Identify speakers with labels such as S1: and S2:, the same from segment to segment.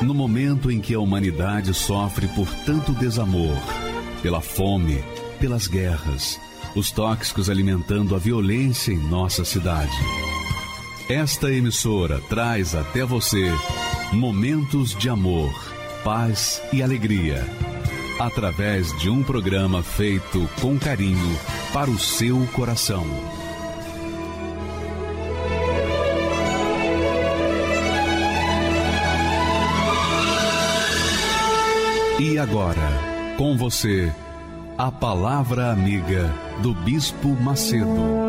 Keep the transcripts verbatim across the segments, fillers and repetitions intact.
S1: No momento em que a humanidade sofre por tanto desamor, pela fome, pelas guerras, os tóxicos alimentando a violência em nossa cidade. Esta emissora traz até você momentos de amor, paz e alegria, através de um programa feito com carinho para o seu coração. E agora, com você, a Palavra Amiga do Bispo Macedo.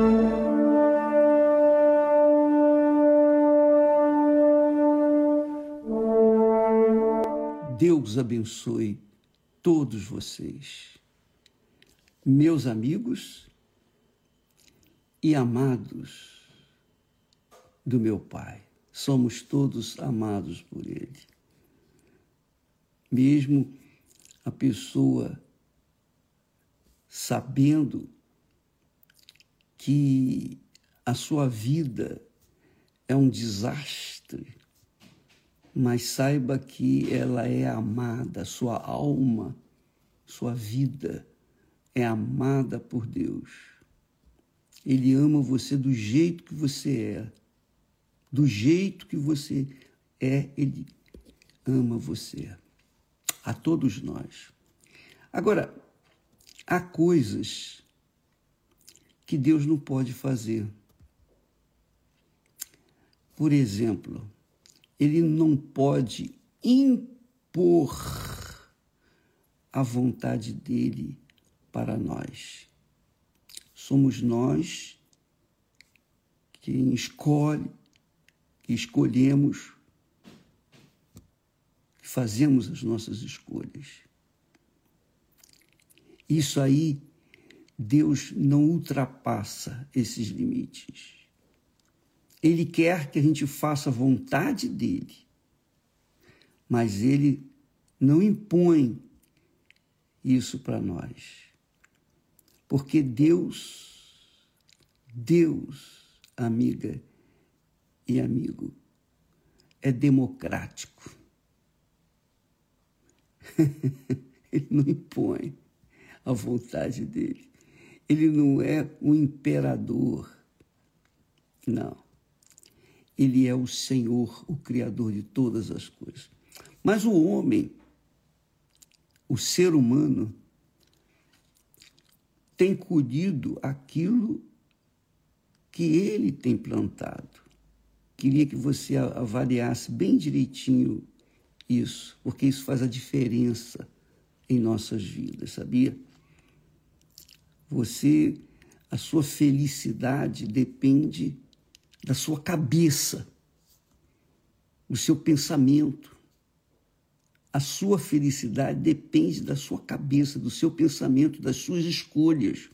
S2: Deus abençoe todos vocês, meus amigos e amados do meu Pai. Somos todos amados por Ele. Mesmo a pessoa sabendo que a sua vida é um desastre, mas saiba que ela é amada, sua alma, sua vida é amada por Deus. Ele ama você do jeito que você é. Do jeito que você é, Ele ama você. A todos nós. Agora, há coisas que Deus não pode fazer. Por exemplo, Ele não pode impor a vontade dele para nós. Somos nós quem escolhe, que escolhemos, que fazemos as nossas escolhas. Isso aí, Deus não ultrapassa esses limites. Ele quer que a gente faça a vontade dele, mas ele não impõe isso para nós. Porque Deus, Deus, amiga e amigo, é democrático. Ele não impõe a vontade dele. Ele não é um imperador. Não. Ele é o Senhor, o Criador de todas as coisas. Mas o homem, o ser humano, tem colhido aquilo que ele tem plantado. Queria que você avaliasse bem direitinho isso, porque isso faz a diferença em nossas vidas, sabia? Você, a sua felicidade depende da sua cabeça, do seu pensamento. A sua felicidade depende da sua cabeça, do seu pensamento, das suas escolhas.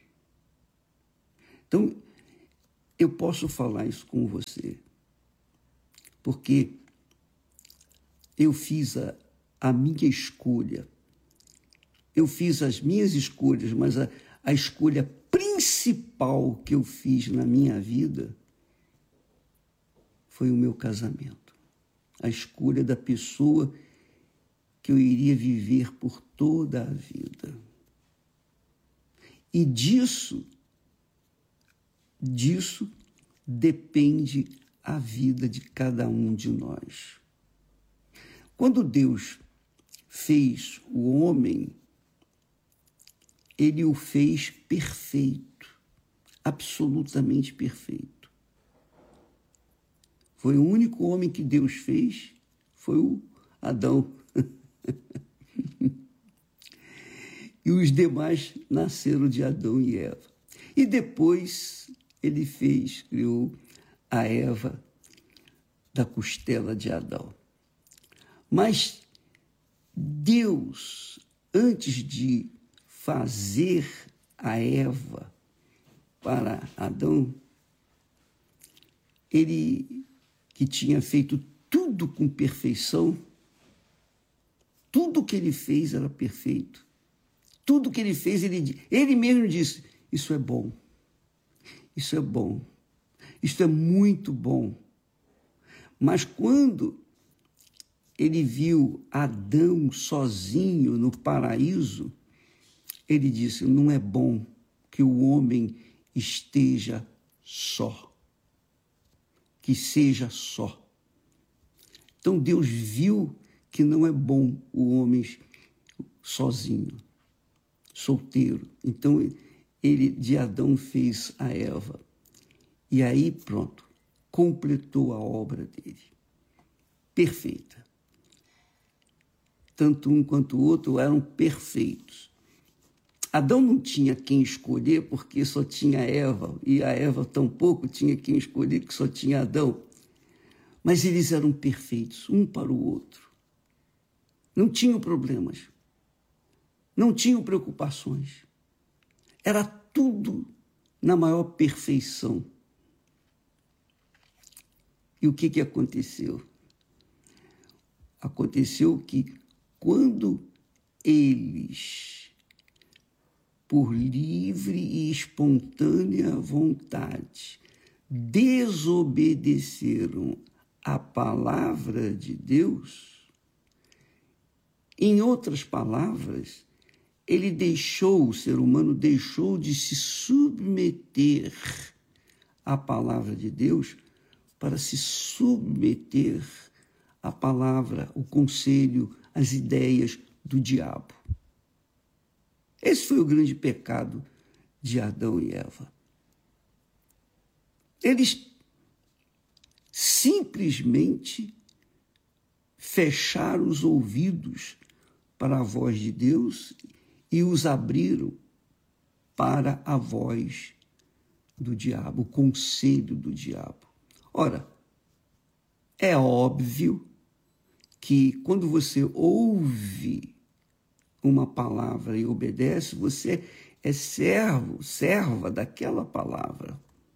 S2: Então, eu posso falar isso com você, porque eu fiz a, a minha escolha. Eu fiz as minhas escolhas, mas a, a escolha principal que eu fiz na minha vida foi o meu casamento. A escolha da pessoa que eu iria viver por toda a vida. E disso, disso depende a vida de cada um de nós. Quando Deus fez o homem, Ele o fez perfeito, absolutamente perfeito. Foi o único homem que Deus fez, foi o Adão. E os demais nasceram de Adão e Eva. E depois ele fez, criou a Eva da costela de Adão. Mas Deus, antes de fazer a Eva para Adão, ele que tinha feito tudo com perfeição, tudo que ele fez era perfeito. Tudo que ele fez, ele, ele mesmo disse, isso é bom, isso é bom, isso é muito bom. Mas quando ele viu Adão sozinho no paraíso, ele disse: não é bom que o homem esteja só, que seja só. Então Deus viu que não é bom o homem sozinho, solteiro. Então ele de Adão fez a Eva. E aí pronto, completou a obra dele. Perfeita. Tanto um quanto o outro eram perfeitos. Adão não tinha quem escolher porque só tinha Eva, e a Eva tampouco tinha quem escolher porque só tinha Adão. Mas eles eram perfeitos, um para o outro. Não tinham problemas, não tinham preocupações. Era tudo na maior perfeição. E o que, que aconteceu? Aconteceu que quando eles, por livre e espontânea vontade, desobedeceram à palavra de Deus, em outras palavras, ele deixou, o ser humano deixou de se submeter à palavra de Deus para se submeter à palavra, o conselho, as ideias do diabo. Esse foi o grande pecado de Adão e Eva. Eles simplesmente fecharam os ouvidos para a voz de Deus e os abriram para a voz do diabo, o conselho do diabo. Ora, é óbvio que quando você ouve uma palavra e obedece, você é servo, serva daquela palavra.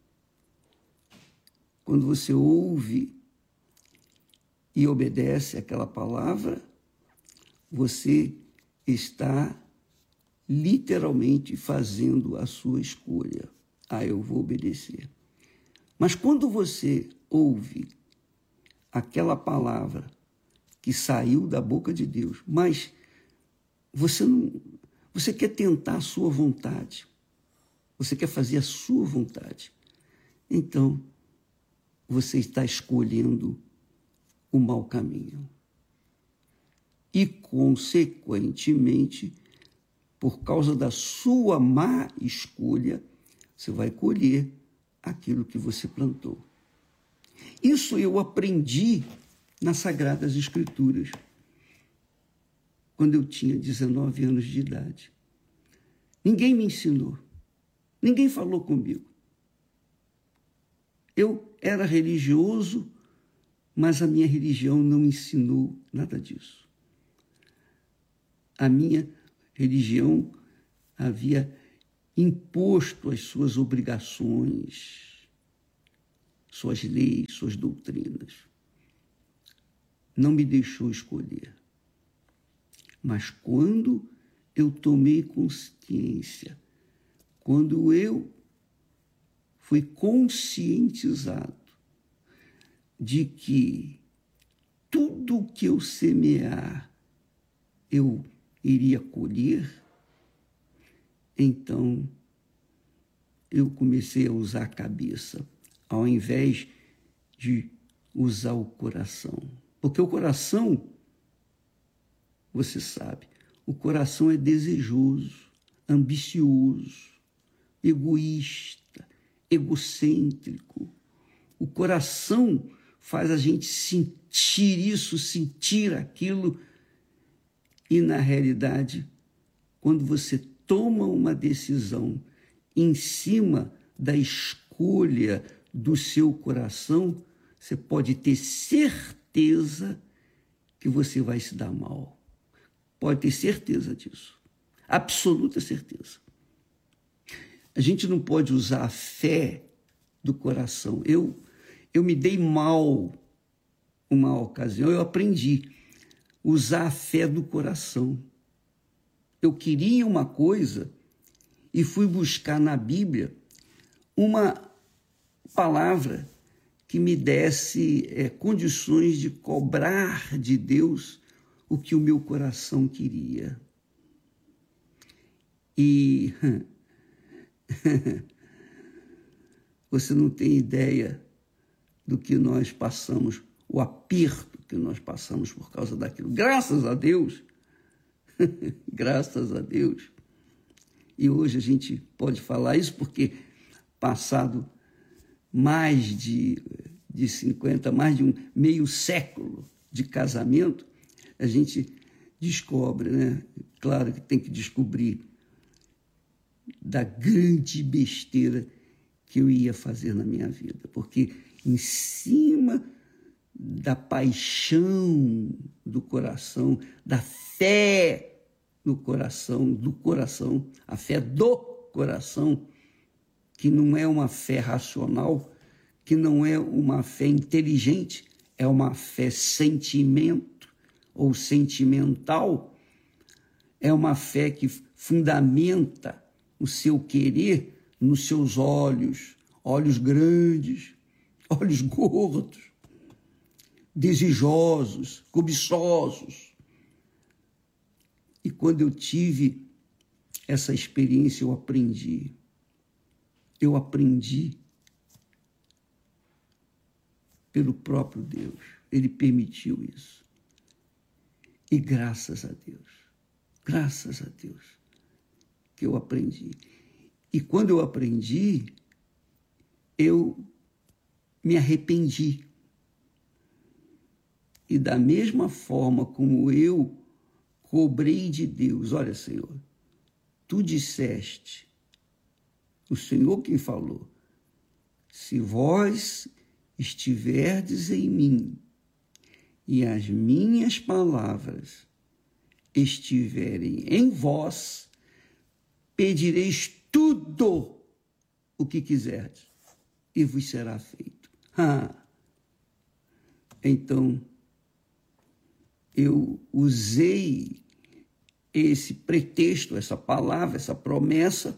S2: Quando você ouve e obedece aquela palavra, você está literalmente fazendo a sua escolha. Ah, eu vou obedecer. Mas quando você ouve aquela palavra que saiu da boca de Deus, mas você não, você quer tentar a sua vontade, você quer fazer a sua vontade, então você está escolhendo o mau caminho. E, consequentemente, por causa da sua má escolha, você vai colher aquilo que você plantou. Isso eu aprendi nas Sagradas Escrituras, quando eu tinha dezenove anos de idade. Ninguém me ensinou, ninguém falou comigo. Eu era religioso, mas a minha religião não me ensinou nada disso. A minha religião havia imposto as suas obrigações, suas leis, suas doutrinas. Não me deixou escolher. Mas quando eu tomei consciência, quando eu fui conscientizado de que tudo que eu semear, eu iria colher, então eu comecei a usar a cabeça, ao invés de usar o coração. Porque o coração, você sabe, o coração é desejoso, ambicioso, egoísta, egocêntrico. O coração faz a gente sentir isso, sentir aquilo. E, na realidade, quando você toma uma decisão em cima da escolha do seu coração, você pode ter certeza que você vai se dar mal. Pode ter certeza disso. Absoluta certeza. A gente não pode usar a fé do coração. Eu, eu me dei mal uma ocasião, eu aprendi a usar a fé do coração. Eu queria uma coisa e fui buscar na Bíblia uma palavra que que me desse é, condições de cobrar de Deus o que o meu coração queria. E você não tem ideia do que nós passamos, o aperto que nós passamos por causa daquilo. Graças a Deus, graças a Deus. E hoje a gente pode falar isso porque, passado mais de, de cinquenta, mais de um meio século de casamento, a gente descobre, né? Claro que tem que descobrir da grande besteira que eu ia fazer na minha vida, porque em cima da paixão do coração, da fé no coração, do coração, a fé do coração, que não é uma fé racional, que não é uma fé inteligente, é uma fé sentimento ou sentimental, é uma fé que fundamenta o seu querer nos seus olhos, olhos grandes, olhos gordos, desejosos, cobiçosos. E quando eu tive essa experiência, eu aprendi. Eu aprendi pelo próprio Deus. Ele permitiu isso. E graças a Deus, graças a Deus, que eu aprendi. E quando eu aprendi, eu me arrependi. E da mesma forma como eu cobrei de Deus, olha, Senhor, tu disseste, o Senhor quem falou, se vós estiverdes em mim e as minhas palavras estiverem em vós, pedireis tudo o que quiserdes e vos será feito. Ah, então, eu usei esse pretexto, essa palavra, essa promessa,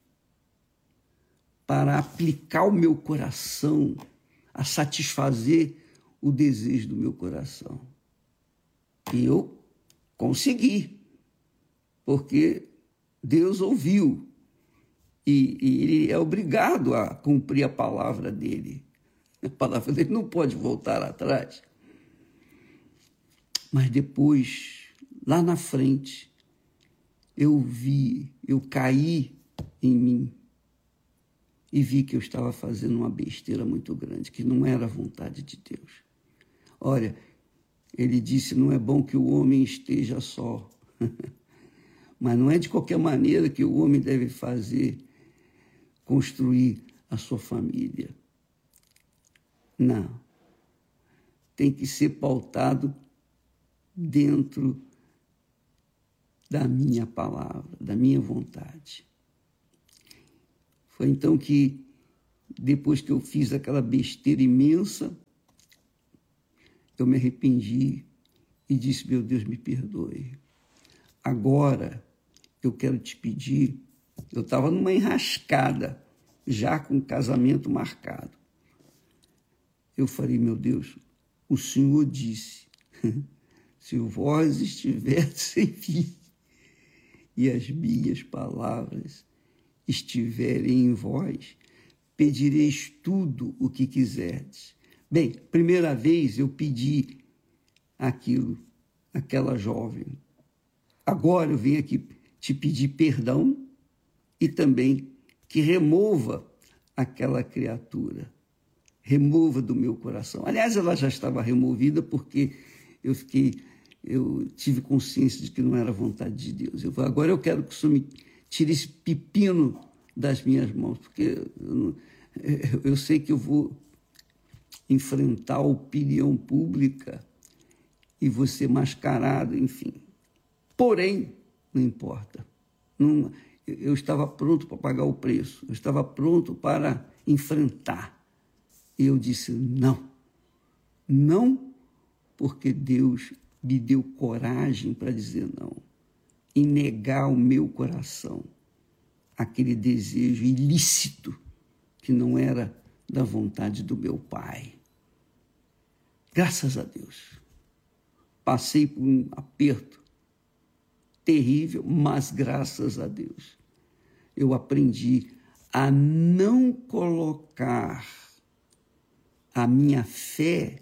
S2: para aplicar o meu coração, a satisfazer o desejo do meu coração. E eu consegui, porque Deus ouviu, e, e Ele é obrigado a cumprir a palavra dEle. A palavra dEle não pode voltar atrás. Mas depois, lá na frente, eu vi, eu caí em mim e vi que eu estava fazendo uma besteira muito grande, que não era a vontade de Deus. Olha, ele disse, não é bom que o homem esteja só. Mas não é de qualquer maneira que o homem deve fazer, construir a sua família. Não. Tem que ser pautado dentro da minha palavra, da minha vontade. Foi então que, depois que eu fiz aquela besteira imensa, eu me arrependi e disse, meu Deus, me perdoe. Agora, eu quero te pedir, eu estava numa enrascada, já com o casamento marcado. Eu falei, meu Deus, o Senhor disse, se vós estiverdes em mim e as minhas palavras estiverem em vós, pedireis tudo o que quiserdes. Bem, primeira vez eu pedi aquilo, aquela jovem. Agora eu venho aqui te pedir perdão e também que remova aquela criatura. Remova do meu coração. Aliás, ela já estava removida porque eu fiquei, eu tive consciência de que não era vontade de Deus. Eu falei, agora eu quero que o Senhor me tire esse pepino das minhas mãos, porque eu, eu, eu sei que eu vou enfrentar a opinião pública e vou ser mascarado, enfim. Porém, não importa. Não, eu estava pronto para pagar o preço, eu estava pronto para enfrentar. E eu disse, não, não, porque Deus me deu coragem para dizer não, e negar o meu coração aquele desejo ilícito que não era da vontade do meu Pai. Graças a Deus. Passei por um aperto terrível, mas graças a Deus eu aprendi a não colocar a minha fé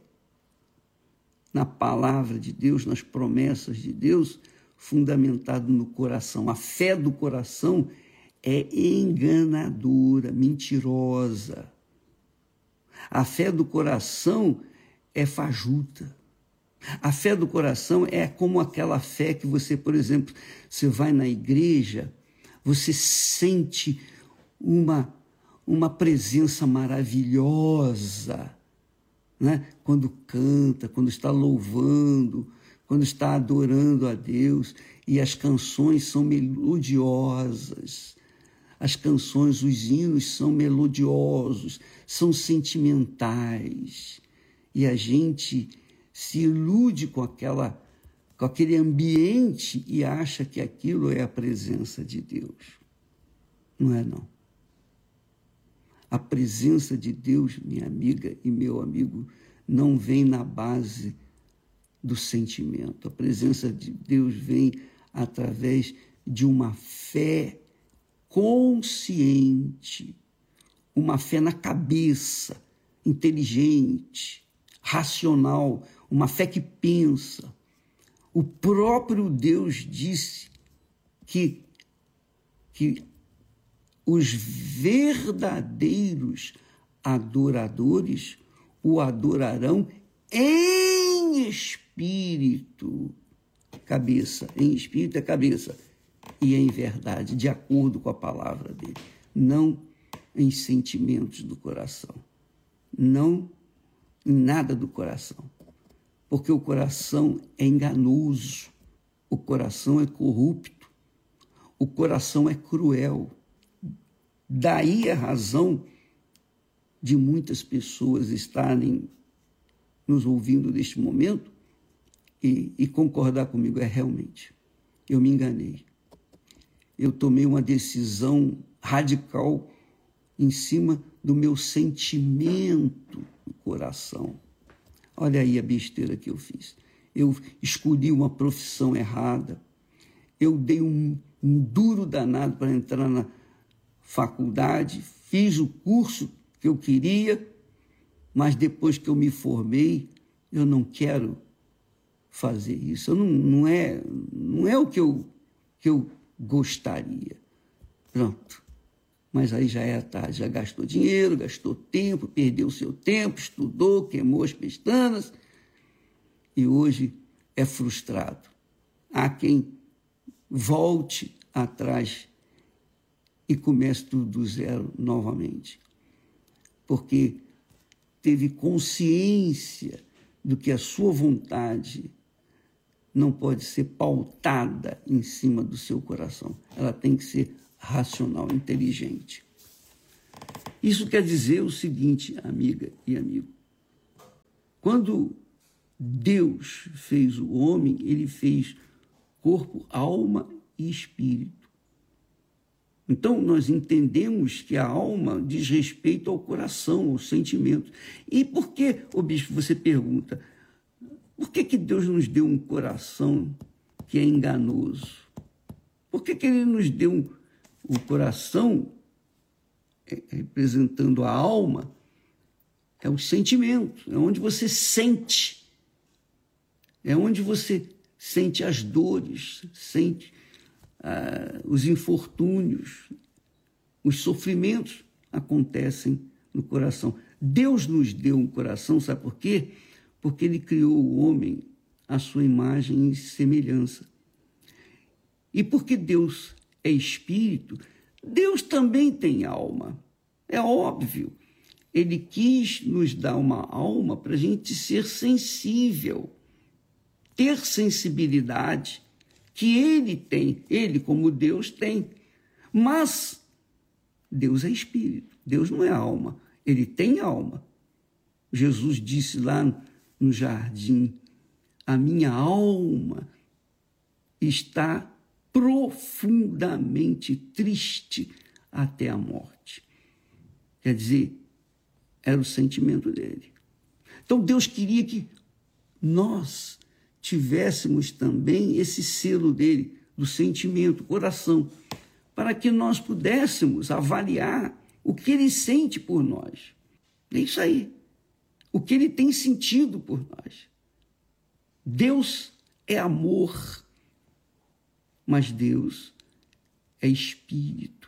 S2: na palavra de Deus, nas promessas de Deus, fundamentado no coração. A fé do coração é enganadora, mentirosa. A fé do coração é fajuta. A fé do coração é como aquela fé que você, por exemplo, você vai na igreja, você sente uma, uma presença maravilhosa, né? Quando canta, quando está louvando, quando está adorando a Deus, e as canções são melodiosas. As canções, os hinos são melodiosos, são sentimentais. E a gente se ilude com, aquela, com aquele ambiente e acha que aquilo é a presença de Deus. Não é, não. A presença de Deus, minha amiga e meu amigo, não vem na base do sentimento. A presença de Deus vem através de uma fé consciente, uma fé na cabeça, inteligente, racional, uma fé que pensa. O próprio Deus disse que, que os verdadeiros adoradores o adorarão em espírito, cabeça, em espírito é cabeça, e em verdade, de acordo com a palavra dele, não em sentimentos do coração, não em nada do coração, porque o coração é enganoso, o coração é corrupto, o coração é cruel. Daí a razão de muitas pessoas estarem nos ouvindo neste momento e, e concordar comigo, é realmente, eu me enganei. Eu tomei uma decisão radical em cima do meu sentimento do coração. Olha aí a besteira que eu fiz. Eu escolhi uma profissão errada. Eu dei um, um duro danado para entrar na faculdade, fiz o curso que eu queria, mas depois que eu me formei, eu não quero fazer isso. Eu não, não, é, não é o que eu, que eu gostaria. Pronto. Mas aí já é tarde, já gastou dinheiro, gastou tempo, perdeu o seu tempo, estudou, queimou as pestanas e hoje é frustrado. Há quem volte atrás e comece tudo do zero novamente, porque teve consciência do que a sua vontade não pode ser pautada em cima do seu coração. Ela tem que ser racional, inteligente. Isso quer dizer o seguinte, amiga e amigo. Quando Deus fez o homem, ele fez corpo, alma e espírito. Então, nós entendemos que a alma diz respeito ao coração, ao sentimento. E por que, ô bispo, você pergunta, por que, que Deus nos deu um coração que é enganoso? Por que, que ele nos deu um, o coração, representando a alma, é o sentimento, é onde você sente, é onde você sente as dores, sente ah, os infortúnios, os sofrimentos acontecem no coração. Deus nos deu um coração, sabe por quê? Porque ele criou o homem à sua imagem e semelhança. E porque Deus é espírito, Deus também tem alma. É óbvio. Ele quis nos dar uma alma para a gente ser sensível, ter sensibilidade que ele tem, ele como Deus tem. Mas Deus é espírito, Deus não é alma, ele tem alma. Jesus disse lá no jardim, a minha alma está profundamente triste até a morte. Quer dizer, era o sentimento dele. Então Deus queria que nós tivéssemos também esse selo dele, do sentimento, coração, para que nós pudéssemos avaliar o que ele sente por nós. É isso aí. O que ele tem sentido por nós. Deus é amor, mas Deus é espírito.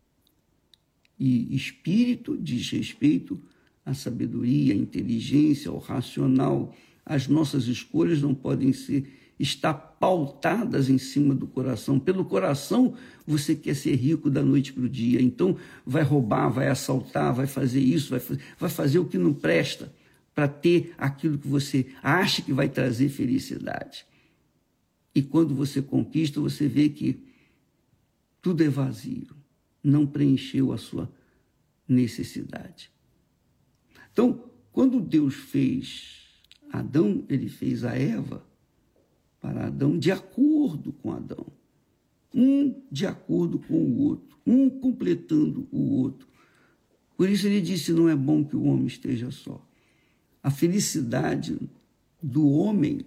S2: E espírito diz respeito à sabedoria, à inteligência, ao racional. As nossas escolhas não podem ser, estar pautadas em cima do coração. Pelo coração, você quer ser rico da noite para o dia. Então, vai roubar, vai assaltar, vai fazer isso, vai, vai fazer o que não presta para ter aquilo que você acha que vai trazer felicidade. E quando você conquista, você vê que tudo é vazio. Não preencheu a sua necessidade. Então, quando Deus fez Adão, ele fez a Eva para Adão de acordo com Adão. Um de acordo com o outro, um completando o outro. Por isso ele disse, não é bom que o homem esteja só. A felicidade do homem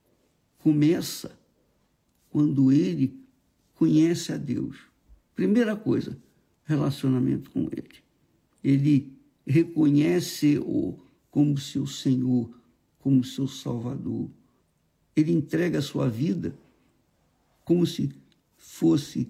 S2: começa quando ele conhece a Deus. Primeira coisa, relacionamento com ele. Ele reconhece-o como seu Senhor, como seu Salvador. Ele entrega a sua vida como se fosse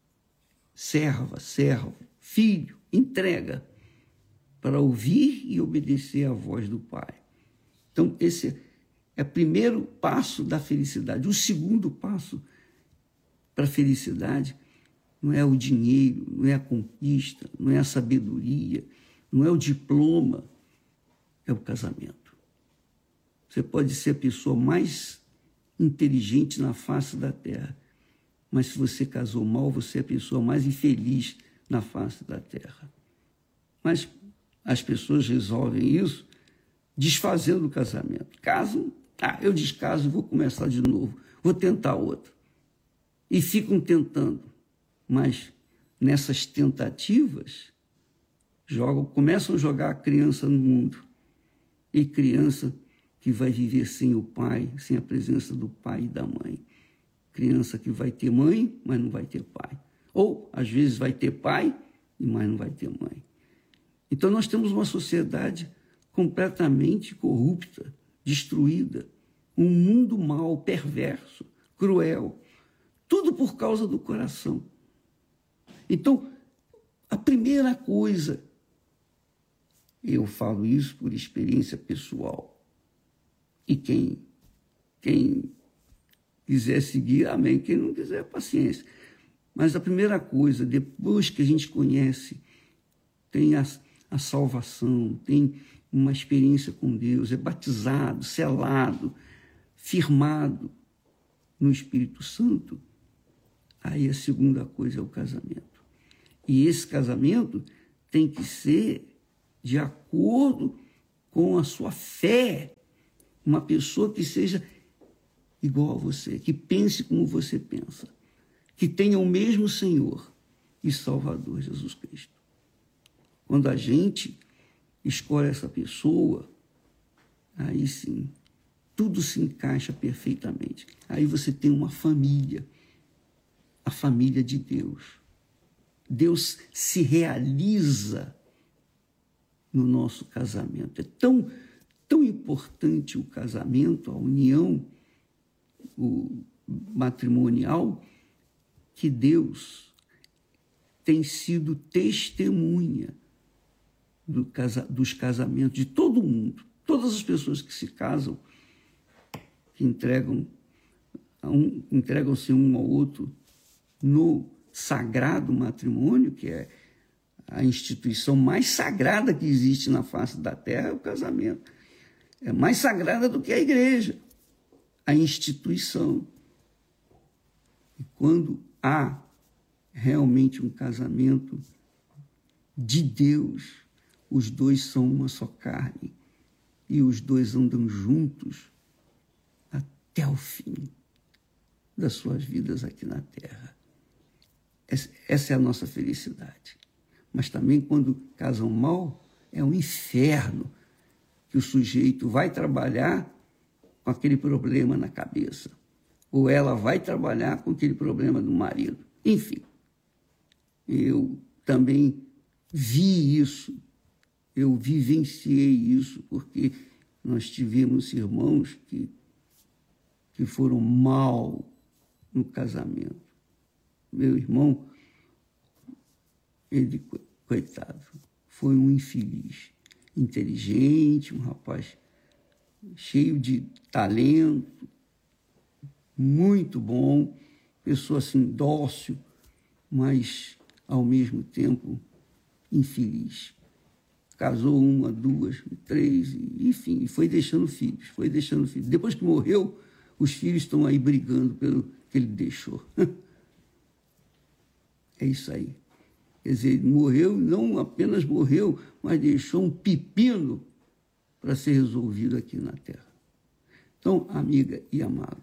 S2: serva, servo, filho, entrega para ouvir e obedecer à voz do Pai. Então, esse é o primeiro passo da felicidade. O segundo passo para a felicidade não é o dinheiro, não é a conquista, não é a sabedoria, não é o diploma, é o casamento. Você pode ser a pessoa mais inteligente na face da terra, mas se você casou mal, você é a pessoa mais infeliz na face da terra. Mas as pessoas resolvem isso desfazendo o casamento. Casam, ah, eu descaso e vou começar de novo, vou tentar outra. E ficam tentando, mas nessas tentativas jogam, começam a jogar a criança no mundo. E criança que vai viver sem o pai, sem a presença do pai e da mãe. Criança que vai ter mãe, mas não vai ter pai. Ou, às vezes, vai ter pai, mas não vai ter mãe. Então, nós temos uma sociedade completamente corrupta, destruída. Um mundo mau, perverso, cruel. Tudo por causa do coração. Então, a primeira coisa, eu falo isso por experiência pessoal, e quem, quem quiser seguir, amém. Quem não quiser, paciência. Mas a primeira coisa, depois que a gente conhece, tem a, a salvação, tem uma experiência com Deus, é batizado, selado, firmado no Espírito Santo, aí a segunda coisa é o casamento. E esse casamento tem que ser de acordo com a sua fé. Uma pessoa que seja igual a você, que pense como você pensa, que tenha o mesmo Senhor e Salvador Jesus Cristo. Quando a gente escolhe essa pessoa, aí sim, tudo se encaixa perfeitamente. Aí você tem uma família, a família de Deus. Deus se realiza no nosso casamento. É tão, tão importante o casamento, a união o matrimonial, que Deus tem sido testemunha do casa, dos casamentos de todo mundo. Todas as pessoas que se casam, que entregam, um, entregam-se um ao outro no sagrado matrimônio, que é a instituição mais sagrada que existe na face da terra, é o casamento. É mais sagrada do que a igreja, a instituição. E quando há realmente um casamento de Deus, os dois são uma só carne e os dois andam juntos até o fim das suas vidas aqui na terra. Essa é a nossa felicidade. Mas também quando casam mal, é um inferno que o sujeito vai trabalhar com aquele problema na cabeça, ou ela vai trabalhar com aquele problema do marido. Enfim, eu também vi isso, eu vivenciei isso, porque nós tivemos irmãos que, que foram mal no casamento. Meu irmão, ele, coitado, foi um infeliz, inteligente, um rapaz cheio de talento, muito bom, pessoa assim dócil, mas ao mesmo tempo infeliz. Casou uma, duas, três, enfim, foi deixando filhos, foi deixando filhos. Depois que morreu, os filhos estão aí brigando pelo que ele deixou. É isso aí. Quer dizer, ele morreu, não apenas morreu, mas deixou um pepino para ser resolvido aqui na Terra. Então, amiga e amado,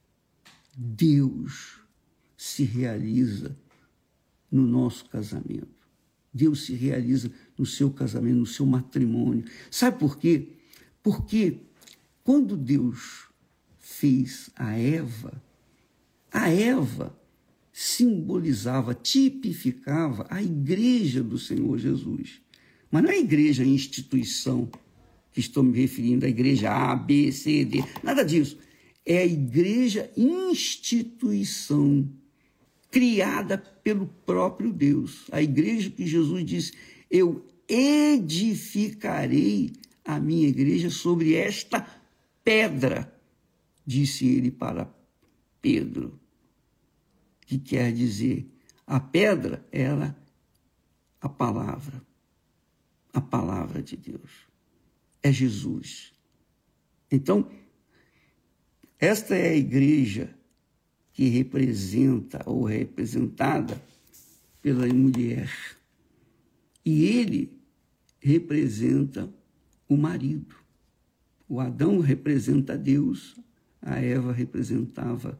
S2: Deus se realiza no nosso casamento. Deus se realiza no seu casamento, no seu matrimônio. Sabe por quê? Porque quando Deus fez a Eva, a Eva simbolizava, tipificava a igreja do Senhor Jesus. Mas não é a igreja, a instituição, que estou me referindo, a igreja A, B, C, D, nada disso. É a igreja instituição criada pelo próprio Deus. A igreja que Jesus disse, eu edificarei a minha igreja sobre esta pedra, disse ele para Pedro. Que quer dizer, a pedra era a palavra, a palavra de Deus, é Jesus. Então, esta é a igreja que representa ou é representada pela mulher. E ele representa o marido. O Adão representa Deus, a Eva representava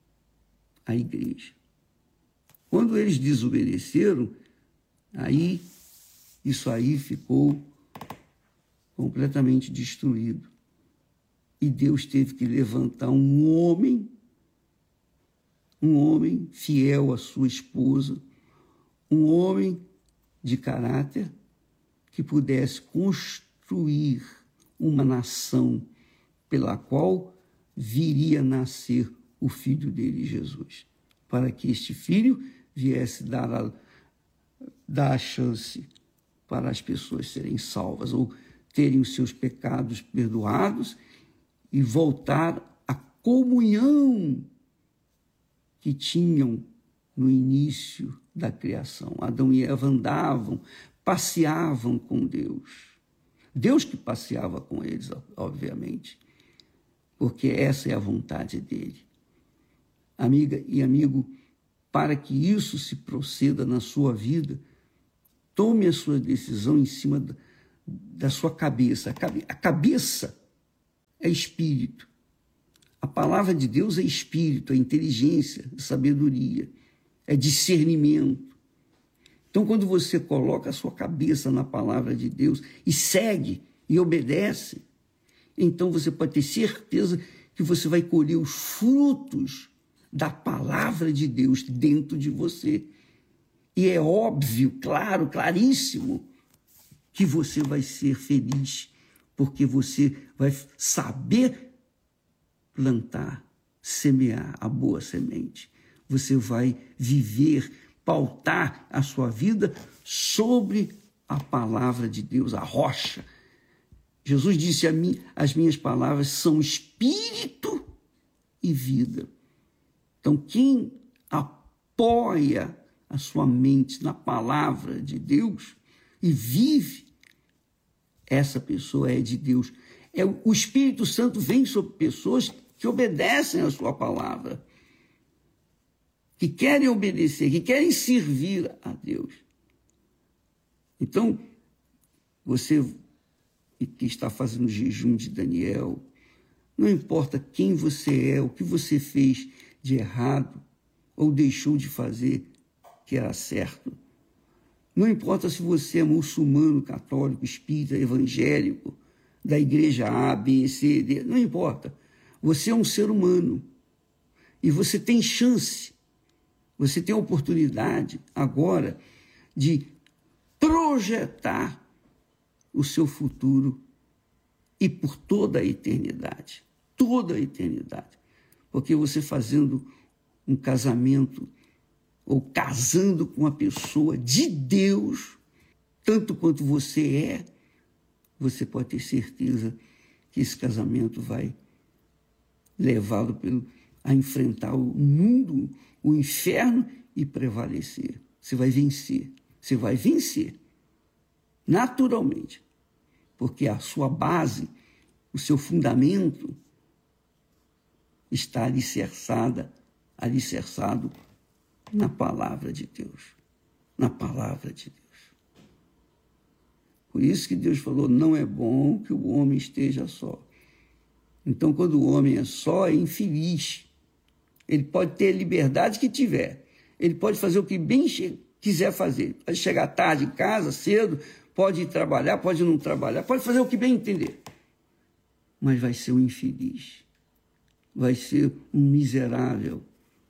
S2: a igreja. Quando eles desobedeceram, aí isso aí ficou completamente destruído. E Deus teve que levantar um homem, um homem fiel à sua esposa, um homem de caráter que pudesse construir uma nação pela qual viria a nascer o filho dele, Jesus, para que este filho viesse dar a, dar a chance para as pessoas serem salvas ou terem os seus pecados perdoados e voltar à comunhão que tinham no início da criação. Adão e Eva andavam, passeavam com Deus. Deus que passeava com eles, obviamente, porque essa é a vontade dele. Amiga e amigo, para que isso se proceda na sua vida, tome a sua decisão em cima da, da sua cabeça. A cabeça é espírito. A palavra de Deus é espírito, é inteligência, é sabedoria, é discernimento. Então, quando você coloca a sua cabeça na palavra de Deus e segue e obedece, então você pode ter certeza que você vai colher os frutos da palavra de Deus dentro de você. E é óbvio, claro, claríssimo, que você vai ser feliz, porque você vai saber plantar, semear a boa semente. Você vai viver, pautar a sua vida sobre a palavra de Deus, a rocha. Jesus disse a mim, as minhas palavras são espírito e vida. Então, quem apoia a sua mente na palavra de Deus e vive, essa pessoa é de Deus. É, o Espírito Santo vem sobre pessoas que obedecem a sua palavra, que querem obedecer, que querem servir a Deus. Então, você que está fazendo o jejum de Daniel, não importa quem você é, o que você fez de errado ou deixou de fazer que era certo. Não importa se você é muçulmano, católico, espírita, evangélico, da igreja A, B, C, D, não importa. Você é um ser humano e você tem chance, você tem a oportunidade agora de projetar o seu futuro e por toda a eternidade, toda a eternidade. Porque você fazendo um casamento ou casando com uma pessoa de Deus, tanto quanto você é, você pode ter certeza que esse casamento vai levá-lo pelo, a enfrentar o mundo, o inferno e prevalecer. Você vai vencer, você vai vencer, naturalmente, porque a sua base, o seu fundamento está alicerçada, alicerçado na palavra de Deus, na palavra de Deus. Por isso que Deus falou, não é bom que o homem esteja só. Então, quando o homem é só, é infeliz. Ele pode ter a liberdade que tiver. Ele pode fazer o que bem quiser fazer. Pode chegar tarde em casa, cedo, pode ir trabalhar, pode não trabalhar, pode fazer o que bem entender. Mas vai ser um infeliz. Vai ser um miserável.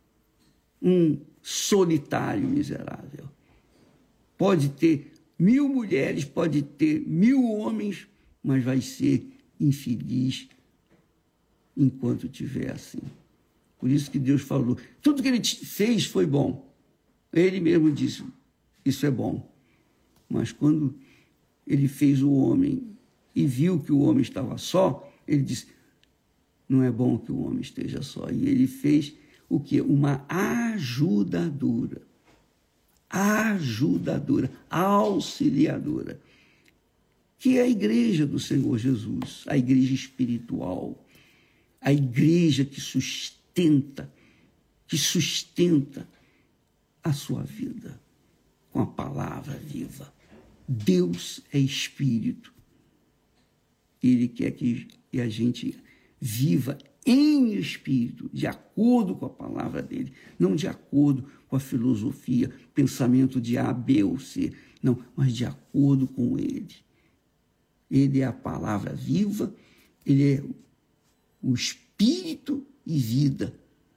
S2: Um solitário miserável. Pode ter mil mulheres, pode ter mil homens, mas vai ser infeliz enquanto estiver assim. Por isso que Deus falou, tudo que ele fez foi bom. Ele mesmo disse, isso é bom. Mas quando ele fez o homem e viu que o homem estava só, ele disse, não é bom que o homem esteja só. E ele fez o quê? Uma ajudadora. Ajudadora, auxiliadora, que é a igreja do Senhor Jesus, a igreja espiritual, a igreja que sustenta, que sustenta a sua vida com a palavra viva. Deus é espírito. Ele quer que a gente viva em espírito, de acordo com a palavra dele, não de acordo com a filosofia, pensamento de A, B ou C, não, mas de acordo com ele. Ele é a palavra viva, ele é o espírito e vida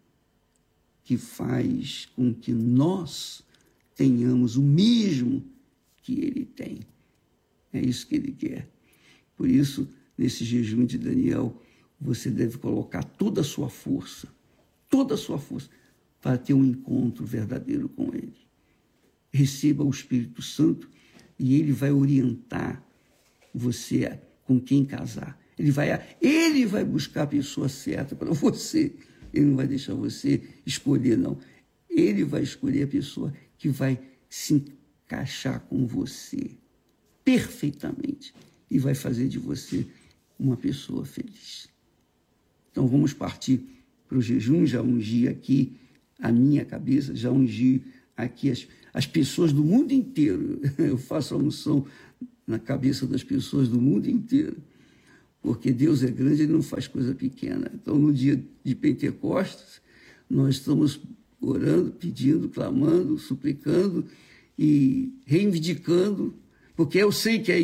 S2: que faz com que nós tenhamos o mesmo que ele tem. É isso que ele quer. Por isso, nesse jejum de Daniel, você deve colocar toda a sua força, toda a sua força, para ter um encontro verdadeiro com ele. Receba o Espírito Santo e ele vai orientar você com quem casar. Ele vai, ele vai buscar a pessoa certa para você. Ele não vai deixar você escolher, não. Ele vai escolher a pessoa que vai se encaixar com você perfeitamente e vai fazer de você uma pessoa feliz. Então, vamos partir para o jejum, já ungi aqui a minha cabeça, já ungi aqui as, as pessoas do mundo inteiro. Eu faço a unção na cabeça das pessoas do mundo inteiro, porque Deus é grande, ele não faz coisa pequena. Então, no dia de Pentecostes, nós estamos orando, pedindo, clamando, suplicando e reivindicando, porque eu sei que a